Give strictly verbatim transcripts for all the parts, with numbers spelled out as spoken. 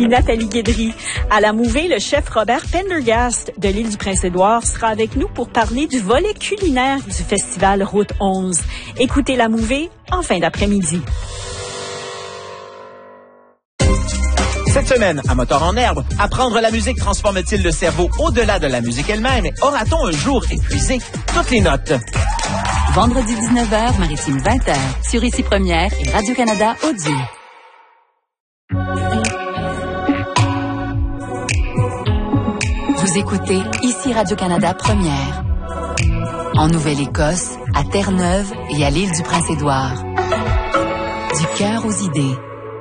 Ici Nathalie Guédry. À la Mouvée, le chef Robert Pendergast de l'île du Prince-Édouard sera avec nous pour parler du volet culinaire du festival Route onze. Écoutez la Mouvée en fin d'après-midi. Cette semaine, à Moteur en herbe, apprendre la musique transforme-t-il le cerveau au-delà de la musique elle-même? Aura-t-on un jour épuisé toutes les notes? Vendredi dix-neuf heures, Maritime vingt heures, sur Ici Première et Radio-Canada Audio. Vous écoutez Ici Radio-Canada Première. En Nouvelle-Écosse, à Terre-Neuve et à l'île du Prince-Édouard. Du cœur aux idées.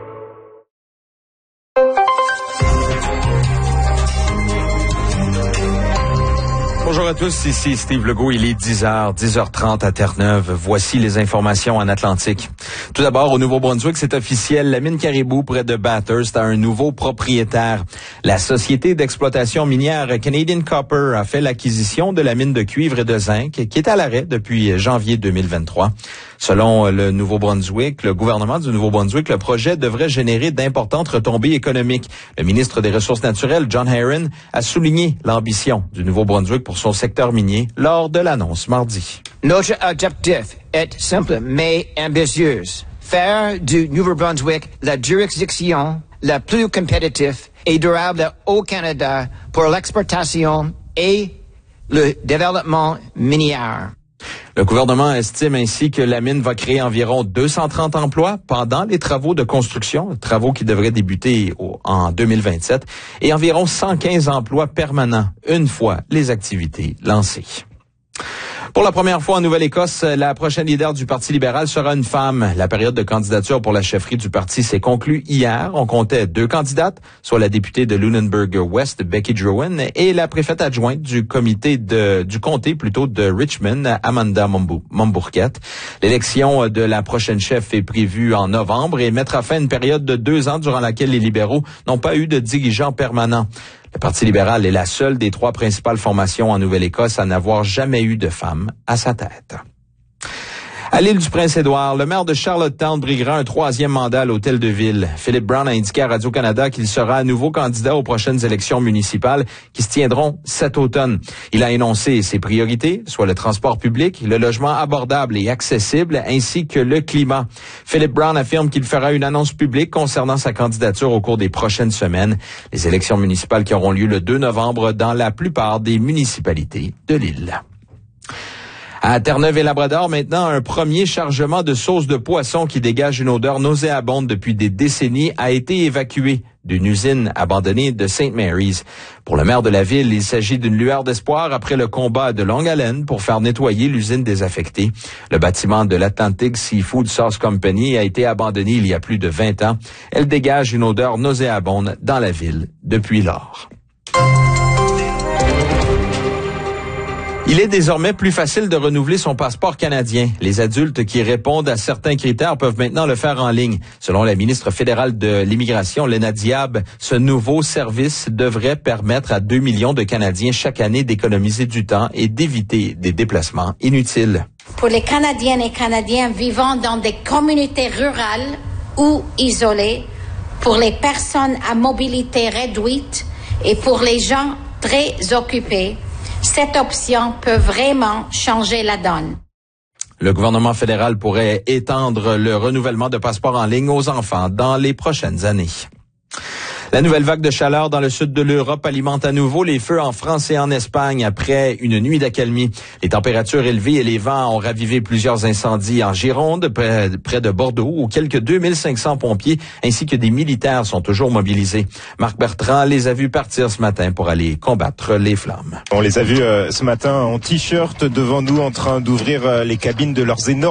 Bonjour à tous, ici Steve Legault, il est dix heures, dix heures trente à Terre-Neuve. Voici les informations en Atlantique. Tout d'abord, au Nouveau-Brunswick, c'est officiel, la mine Caribou près de Bathurst a un nouveau propriétaire. La société d'exploitation minière Canadian Copper a fait l'acquisition de la mine de cuivre et de zinc qui est à l'arrêt depuis janvier deux mille vingt-trois. Selon le Nouveau-Brunswick, le gouvernement du Nouveau-Brunswick, le projet devrait générer d'importantes retombées économiques. Le ministre des Ressources naturelles, John Herron, a souligné l'ambition du Nouveau-Brunswick pour son secteur minier lors de l'annonce mardi. Notre objectif est simple mais ambitieux. Faire du Nouveau-Brunswick la juridiction la plus compétitive et durable au Canada pour l'exportation et le développement minier. Le gouvernement estime ainsi que la mine va créer environ deux cent trente emplois pendant les travaux de construction, travaux qui devraient débuter au, en deux mille vingt-sept, et environ cent quinze emplois permanents une fois les activités lancées. Pour la première fois en Nouvelle-Écosse, la prochaine leader du Parti libéral sera une femme. La période de candidature pour la chefferie du parti s'est conclue hier. On comptait deux candidates, soit la députée de Lunenburg-Ouest, Becky Drouin, et la préfète adjointe du comité de, du comté plutôt de Richmond, Amanda Mombourquette. L'élection de la prochaine chef est prévue en novembre et mettra fin à une période de deux ans durant laquelle les libéraux n'ont pas eu de dirigeant permanent. Le Parti libéral est la seule des trois principales formations en Nouvelle-Écosse à n'avoir jamais eu de femme à sa tête. À l'île du Prince-Édouard, le maire de Charlottetown briguera un troisième mandat à l'hôtel de ville. Philip Brown a indiqué à Radio-Canada qu'il sera à nouveau candidat aux prochaines élections municipales qui se tiendront cet automne. Il a énoncé ses priorités, soit le transport public, le logement abordable et accessible, ainsi que le climat. Philip Brown affirme qu'il fera une annonce publique concernant sa candidature au cours des prochaines semaines. Les élections municipales qui auront lieu le deux novembre dans la plupart des municipalités de l'île. À Terre-Neuve et Labrador, maintenant, un premier chargement de sauce de poisson qui dégage une odeur nauséabonde depuis des décennies a été évacué d'une usine abandonnée de Saint Mary's. Pour le maire de la ville, il s'agit d'une lueur d'espoir après le combat de longue haleine pour faire nettoyer l'usine désaffectée. Le bâtiment de l'Atlantic Seafood Sauce Company a été abandonné il y a plus de vingt ans. Elle dégage une odeur nauséabonde dans la ville depuis lors. Il est désormais plus facile de renouveler son passeport canadien. Les adultes qui répondent à certains critères peuvent maintenant le faire en ligne. Selon la ministre fédérale de l'Immigration, Léna Diab, ce nouveau service devrait permettre à deux millions de Canadiens chaque année d'économiser du temps et d'éviter des déplacements inutiles. Pour les Canadiennes et Canadiens vivant dans des communautés rurales ou isolées, pour les personnes à mobilité réduite et pour les gens très occupés, cette option peut vraiment changer la donne. Le gouvernement fédéral pourrait étendre le renouvellement de passeports en ligne aux enfants dans les prochaines années. La nouvelle vague de chaleur dans le sud de l'Europe alimente à nouveau les feux en France et en Espagne après une nuit d'accalmie. Les températures élevées et les vents ont ravivé plusieurs incendies en Gironde, près, près de Bordeaux, où quelques deux mille cinq cents pompiers ainsi que des militaires sont toujours mobilisés. Marc Bertrand les a vus partir ce matin pour aller combattre les flammes. On les a vus euh, ce matin en t-shirt devant nous en train d'ouvrir euh, les cabines de leurs énormes